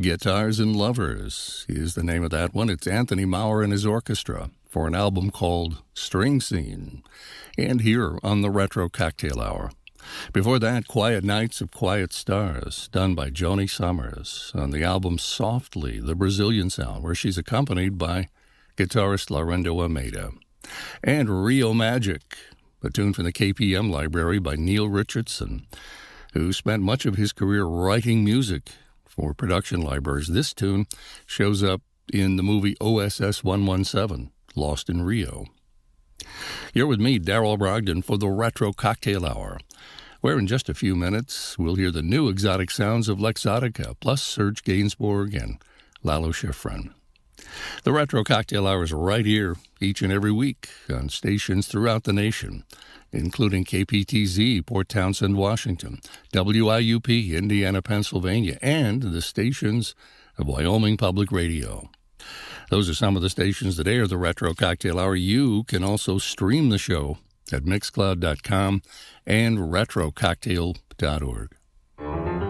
Guitars and Lovers is the name of that one. It's Anthony Maurer and his orchestra for an album called String Scene, and here on the Retro Cocktail Hour. Before that, Quiet Nights of Quiet Stars, done by Joni Summers on the album Softly, the Brazilian Sound, where she's accompanied by guitarist Laurindo Almeida. And Rio Magic, a tune from the KPM library by Neil Richardson, who spent much of his career writing music for production libraries. This tune shows up in the movie OSS 117, Lost in Rio. You're with me, Darrell Brogdon, for the Retro Cocktail Hour, where in just a few minutes we'll hear the new exotic sounds of Lexotica, plus Serge Gainsbourg and Lalo Schifrin. The Retro Cocktail Hour is right here each and every week on stations throughout the nation, including KPTZ, Port Townsend, Washington, WIUP, Indiana, Pennsylvania, and the stations of Wyoming Public Radio. Those are some of the stations that air the Retro Cocktail Hour. You can also stream the show at Mixcloud.com and RetroCocktail.org.